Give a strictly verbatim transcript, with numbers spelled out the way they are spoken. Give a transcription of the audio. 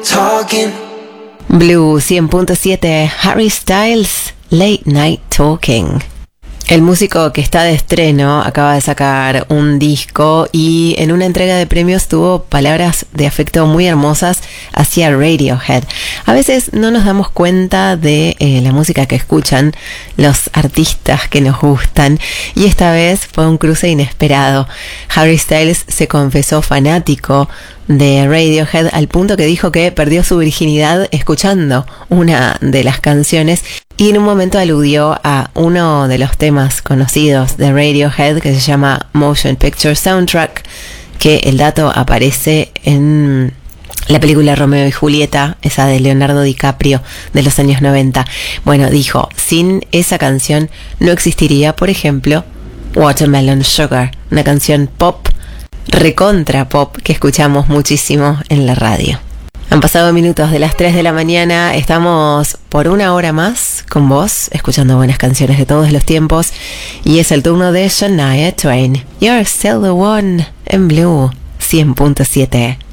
Talking. Blue cien punto siete, Harry Styles, Late Night Talking. El músico que está de estreno acaba de sacar un disco y en una entrega de premios tuvo palabras de afecto muy hermosas hacia Radiohead. A veces no nos damos cuenta de eh, la música que escuchan los artistas que nos gustan y esta vez fue un cruce inesperado. Harry Styles se confesó fanático de Radiohead al punto que dijo que perdió su virginidad escuchando una de las canciones y en un momento aludió a uno de los temas conocidos de Radiohead que se llama Motion Picture Soundtrack, que el dato aparece en la película Romeo y Julieta, esa de Leonardo DiCaprio de los años noventa. Bueno, dijo, sin esa canción no existiría, por ejemplo, Watermelon Sugar, una canción pop, recontra pop, que escuchamos muchísimo en la radio. Han pasado minutos de las tres de la mañana, estamos por una hora más con vos, escuchando buenas canciones de todos los tiempos, y es el turno de Shania Twain. You're still the one, en Blue cien punto siete.